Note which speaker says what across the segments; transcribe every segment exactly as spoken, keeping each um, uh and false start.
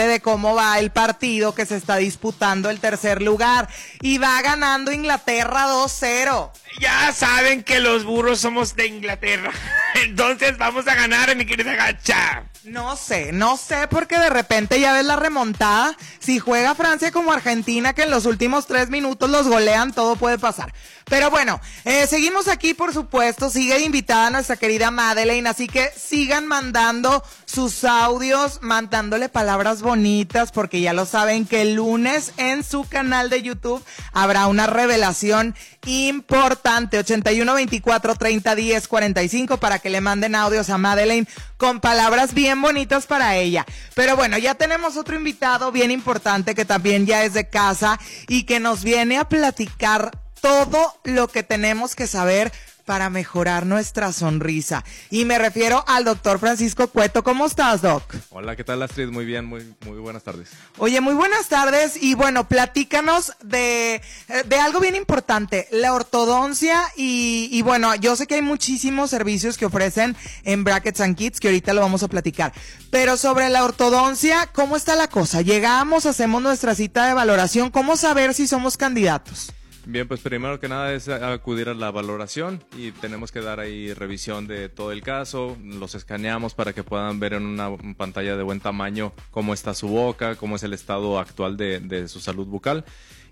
Speaker 1: de cómo va el partido que se está disputando el tercer lugar y va ganando Inglaterra dos cero.
Speaker 2: Ya saben que los burros somos de Inglaterra, entonces vamos a ganar, mi querida Gacha.
Speaker 1: No sé, no sé porque de repente ya ves la remontada. Si juega Francia como Argentina, que en los últimos tres minutos los golean, todo puede pasar. Pero bueno, eh, seguimos aquí, por supuesto. Sigue invitada nuestra querida Madeleine, así que sigan mandando sus audios, mandándole palabras bonitas, porque ya lo saben que el lunes en su canal de YouTube habrá una revelación importante. ochenta y uno, veinticuatro, treinta, diez, cuarenta y cinco para que le manden audios a Madeleine con palabras bien bonitas para ella. Pero bueno, ya tenemos otro invitado bien importante que también ya es de casa y que nos viene a platicar todo lo que tenemos que saber para mejorar nuestra sonrisa. Y me refiero al doctor Francisco Cueto. ¿Cómo estás, Doc?
Speaker 3: Hola, ¿qué tal, Astrid? Muy bien, muy, muy buenas tardes.
Speaker 1: Oye, muy buenas tardes y bueno, platícanos de, de algo bien importante, la ortodoncia y, y bueno, yo sé que hay muchísimos servicios que ofrecen en Brackets and Kids que ahorita lo vamos a platicar, pero sobre la ortodoncia, ¿cómo está la cosa? Llegamos, hacemos nuestra cita de valoración, ¿cómo saber si somos candidatos?
Speaker 3: Bien, pues primero que nada es acudir a la valoración y tenemos que dar ahí revisión de todo el caso, los escaneamos para que puedan ver en una pantalla de buen tamaño cómo está su boca, cómo es el estado actual de, de su salud bucal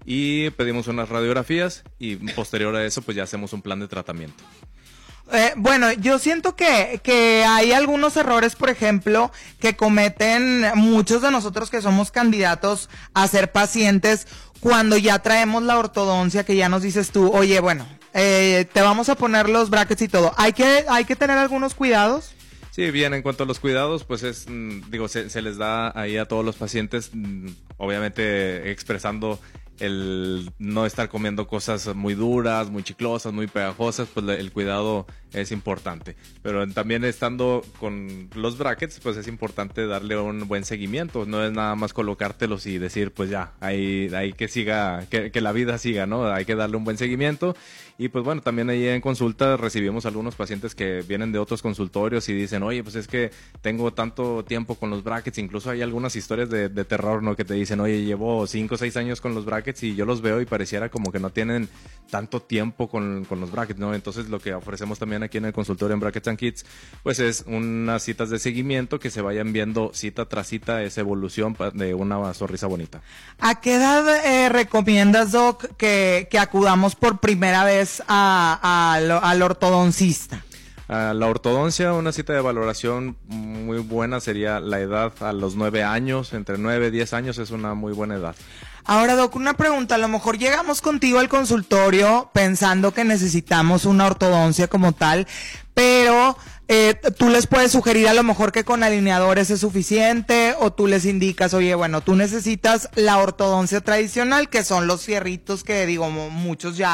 Speaker 3: y pedimos unas radiografías y posterior a eso pues ya hacemos un plan de tratamiento.
Speaker 1: Eh, bueno, yo siento que, que hay algunos errores, por ejemplo, que cometen muchos de nosotros que somos candidatos a ser pacientes cuando ya traemos la ortodoncia, que ya nos dices tú, oye, bueno, eh, te vamos a poner los brackets y todo. ¿Hay que, hay que tener algunos cuidados?
Speaker 3: Sí, bien, en cuanto a los cuidados, pues es, digo, se, se les da ahí a todos los pacientes, obviamente expresando el no estar comiendo cosas muy duras, muy chiclosas, muy pegajosas, pues el cuidado es importante. Pero también estando con los brackets, pues es importante darle un buen seguimiento. No es nada más colocártelos y decir, pues ya, hay, hay que siga, que, que la vida siga, ¿no? Hay que darle un buen seguimiento. Y pues bueno, también ahí en consulta recibimos algunos pacientes que vienen de otros consultorios y dicen, oye, pues es que tengo tanto tiempo con los brackets. Incluso hay algunas historias de, de terror, ¿no? Que te dicen, oye, llevo cinco o seis años con los brackets y yo los veo y pareciera como que no tienen tanto tiempo con, con los brackets, ¿no? Entonces lo que ofrecemos también aquí en el consultorio en Brackets and Kids, pues es unas citas de seguimiento que se vayan viendo cita tras cita esa evolución de una sonrisa bonita.
Speaker 1: ¿A qué edad eh, recomiendas, Doc, que, que acudamos por primera vez a, a, al ortodoncista?
Speaker 3: Uh, la ortodoncia, una cita de valoración muy buena sería la edad a los nueve años, entre nueve y diez años es una muy buena edad.
Speaker 1: Ahora, Doc, una pregunta, a lo mejor llegamos contigo al consultorio pensando que necesitamos una ortodoncia como tal, pero eh, tú les puedes sugerir a lo mejor que con alineadores es suficiente o tú les indicas, oye, bueno, tú necesitas la ortodoncia tradicional, que son los fierritos que digo, muchos ya